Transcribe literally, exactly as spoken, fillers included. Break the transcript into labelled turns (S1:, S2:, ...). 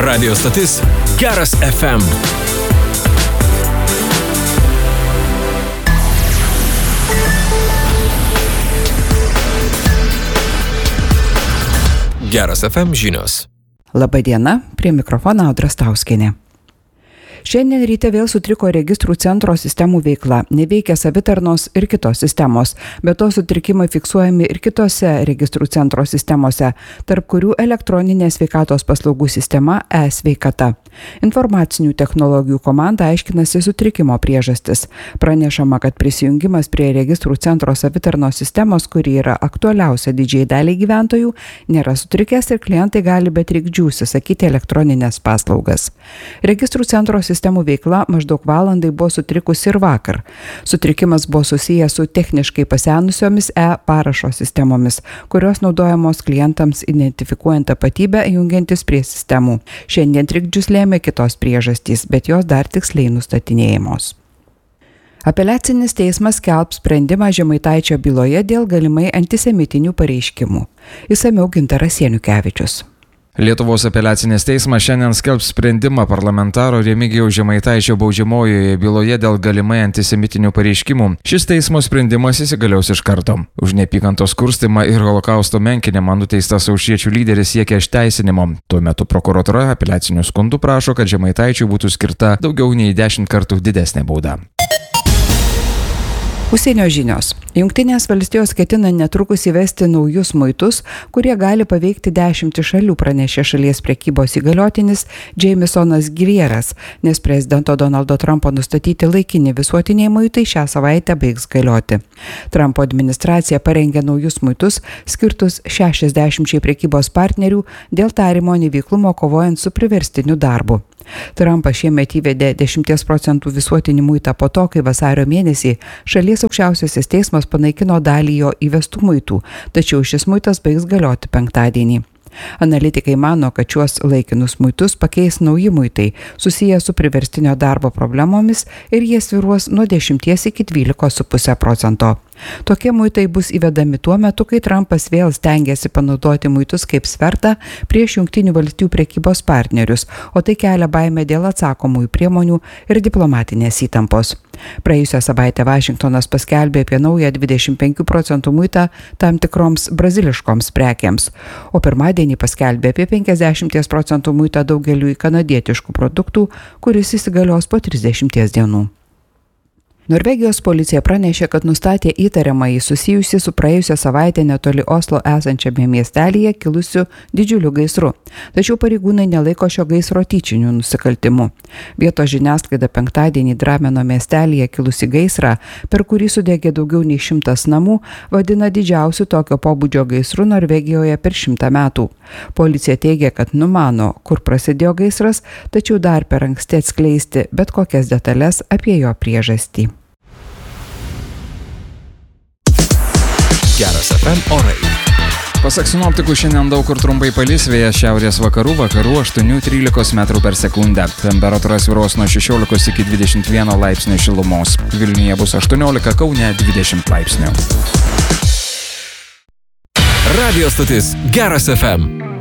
S1: Radio stotis Geras F M. Geras F M žinios.
S2: Labadiena, prie mikrofono Audra Stauskienė. Šiandien ryte vėl sutriko registrų centro sistemų veikla, neveikia savitarnos ir kitos sistemos, bet to sutrikimai fiksuojami ir kitose registrų centro sistemose, tarp kurių elektroninė sveikatos paslaugų sistema e-sveikata. Informacinių technologijų komanda aiškinasi sutrikimo priežastis. Pranešama, kad prisijungimas prie registrų centro savitarnos sistemos, kuri yra aktualiausia didžiai daliai gyventojų, nėra sutrikęs ir klientai gali be trikdžių užsisakyti elektroninės paslaugas. Registrų centro sistemų veikla maždaug valandai buvo sutrikusi ir vakar. Sutrikimas buvo susijęs su techniškai pasenusiomis e-parašo sistemomis, kurios naudojamos klientams identifikuojant tapatybę jungiantis prie sistemų. Šiandien trikdžius lėmė kitos priežastys, bet jos dar tiksliai nustatinėjamos. Apeliacinis teismas skelbs sprendimą Žemaitaičio byloje dėl galimai antisemitinių pareiškimų. Išsamiau Gintaras Janukevičius.
S3: Lietuvos apeliacinis teismas šiandien skelbs sprendimą parlamentaro Remigijaus Žemaitaičio baudžiamojoje byloje dėl galimai antisemitinių pareiškimų. Šis teismo sprendimas įsigalios iš karto. Už neapykantos kurstymą ir holokausto menkinimą nuteistas Aušriečių lyderis siekia išteisinimo. Tuo metu prokuratūra apeliaciniu skundu prašo, kad Žemaitaičiui būtų skirta daugiau nei dešimt kartų didesnė bauda.
S2: Užsienio žinios. Jungtinės valstijos ketina netrukus įvesti naujus muitus, kurie gali paveikti dešimtį šalių, pranešė šalies prekybos įgaliotinis Jamesonas Girieras, nes prezidento Donaldo Trumpo nustatyti laikini visuotiniai muitai šią savaitę baigs galioti. Trumpo administracija parengė naujus muitus skirtus šešiasdešimčiai prekybos partnerių dėl tariamo neveiklumo kovojant su priverstiniu darbu. Trumpas šiemet įvedė dešimties procentų visuotinį muitą po to, kai vasario mėnesį šalies aukščiausiasis teismas panaikino dalį jo įvestų muitų, tačiau šis muitas baigs galioti penktadienį. Analitikai mano, kad šiuos laikinus muitus pakeis nauji muitai, susiję su priverstinio darbo problemomis ir jie svyruos nuo dešimties iki dvylikos su puse procento. Tokie muitai bus įvedami tuo metu, kai Trumpas vėl stengiasi panaudoti muitus kaip svertą prieš Jungtinių valstijų prekybos partnerius, o tai kelia baimę dėl atsakomųjų priemonių ir diplomatinės įtampos. Praėjusią savaitę Vašingtonas paskelbė apie naują dvidešimt penkių procentų muitą tam tikroms braziliškoms prekiams, o pirmadienį paskelbė apie penkiasdešimt procentų muitą daugeliui kanadietiškų produktų, kuris įsigalios po trisdešimties dienų. Norvegijos policija pranešė, kad nustatė įtariamąjį susijusį su praėjusią savaitę netoli Oslo esančiame miestelyje kilusiu didžiuliu gaisru. Tačiau pareigūnai nelaiko šio gaisro tyčiniu nusikaltimu. Vietos žiniasklaida penktadienį Drameno miestelyje kilusi gaisrą, per kurį sudegė daugiau nei šimtas namų, vadina didžiausiu tokio pobūdžio gaisru Norvegijoje per šimtą metų. Policija teigia, kad numano, kur prasidėjo gaisras, tačiau dar per anksti atskleisti bet kokias detalės apie jo priežastį.
S1: Geras F M orai.
S3: Pasak sinoptikų, šiandien daug kur trumpai palis, vėjas šiaurės vakarų, vakarų aštuoni trylika metrų per sekundę. Temperatūra svyruos nuo šešiolikos iki dvidešimt vieno laipsnių šilumos. Vilniuje bus aštuoniolika, Kaune dvidešimt laipsnių.
S1: Radio stotis Geras F M.